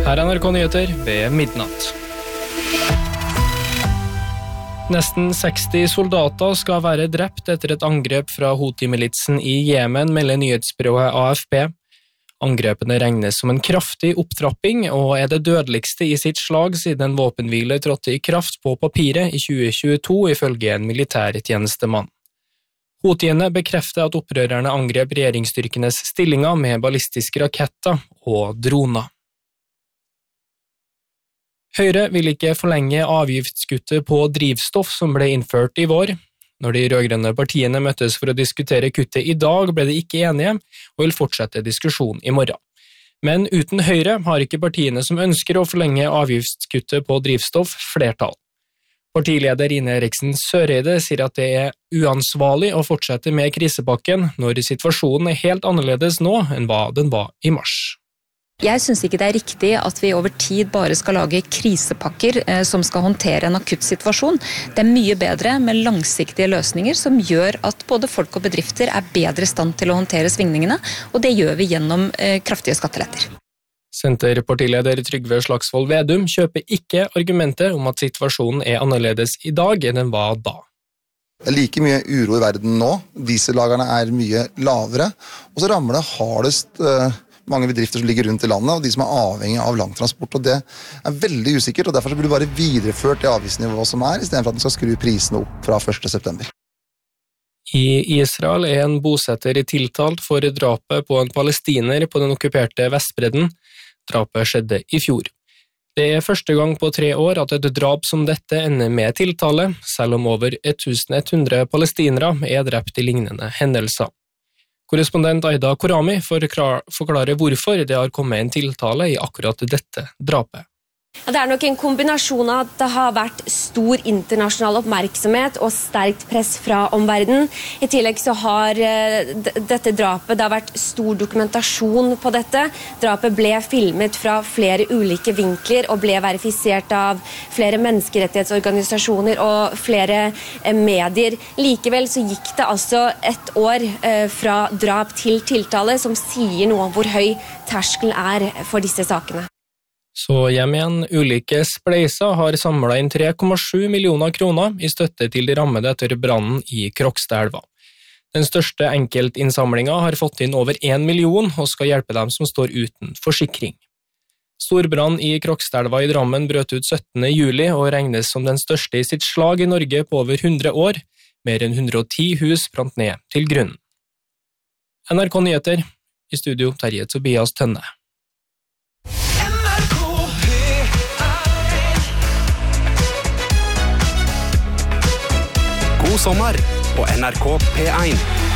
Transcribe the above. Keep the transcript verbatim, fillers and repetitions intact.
Her er N R K Nyheter ved midnatt. Nesten seksti soldater skal være drept etter et angrep fra Houthi-militsen i Jemen, melder nyhetsbyrået A F P. Angrepene regnes som en kraftig opptrapping og er det dødeligste i sitt slag siden en våpenhvile trådte i kraft på papiret i tjue tjueto, ifølge en militærtjenestemann. Houthiene bekrefter at opprørerne angrep regjeringsstyrkenes stillinger med ballistiske raketter og droner. Høyre vil ikke forlenge avgiftskuttet på drivstoff som ble innført i vår. Når de rødgrønne partiene møttes for å diskutere kuttet i dag, ble de ikke enige og vil fortsette diskusjonen i morgen. Men uten Høyre har ikke partiene som ønsker å forlenge avgiftskuttet på drivstoff flertall. Partileder Ine Eriksen Søreide sier at det er uansvarlig å fortsette med krisepakken når situasjonen er helt annerledes nå enn hva den var i mars. Jeg synes ikke det er riktig at vi over tid bare skal lage krisepakker eh, som skal håndtere en akutt situasjon. Det er mye bedre med langsiktige løsninger som gjør at både folk og bedrifter er bedre i stand til å håndtere svingningene, og det gjør vi gjennom eh, kraftige skatteletter. Senterpartileder Trygve Slagsvold Vedum kjøper ikke argumentet om at situasjonen er annerledes i dag enn den var da. Det er like mye uro i verden nå, diesellagerne er mye lavere, og så rammer det hardest eh, mange bedrifter som ligger rundt i landet, og de som er avhengig av langtransport, og det er veldig usikkert, og derfor burde det bare videreført det avgiftsnivået som er, i stedet for at den skal skru prisene opp fra første september. I Israel er en bosetter tiltalt for drapet på en palestiner på den okkuperte Vestbredden. Drapet skjedde i fjor. Det er første gang på tre år at et drap som dette ender med tiltale, selv om over ellevehundre palestinere er drept i lignende hendelser. Korrespondent Aida Korami forklarer hvorfor det har kommet en tiltale i akkurat dette drapet. Det er nok en kombinasjon av at det har vært stor internasjonal oppmerksomhet og sterkt press fra omverdenen. I tillegg så har dette drapet, det har vært stor dokumentasjon på dette. Drapet ble filmet fra flere ulike vinkler og ble verifisert av flere menneskerettighetsorganisasjoner og flere medier. Likevel så gikk det altså et år fra drap til tiltale, som sier noe om hvor høy terskelen er for disse sakene. Så hjem igjen, ulike spleiser har samlet inn tre komma sju millioner kroner i støtte til de rammede etter brannen i Krokstadelva. Den største enkeltinnsamlingen har fått inn over en million og skal hjelpe dem som står uten forsikring. Storbrann i Krokstadelva i Drammen brøt ut syttende juli og regnes som den største i sitt slag i Norge på over hundre år. Mer enn hundre og ti hus brant ned til grunnen. N R K Nyheter, i studio Terje Tobias Tønne. God sommer på N R K P en.